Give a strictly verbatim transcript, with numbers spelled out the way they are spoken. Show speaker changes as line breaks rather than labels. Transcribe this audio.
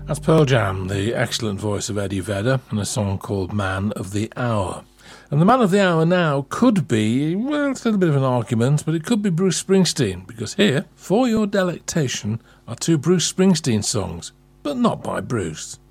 That's Pearl Jam, the excellent voice of Eddie Vedder, and a song called Man of the Hour. And the Man of the Hour now could be, well, it's a little bit of an argument, but it could be Bruce Springsteen, because here, for your delectation, are two Bruce Springsteen songs, but not by Bruce.